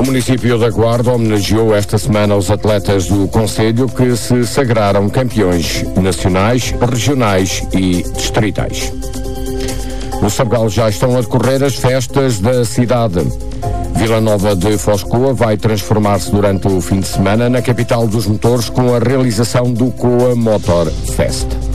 O município da Guarda homenageou esta semana os atletas do concelho que se sagraram campeões nacionais, regionais e distritais. No Sabugal já estão a decorrer as festas da cidade. Vila Nova de Foscoa vai transformar-se durante o fim de semana na capital dos motores com a realização do Coa Motor Fest.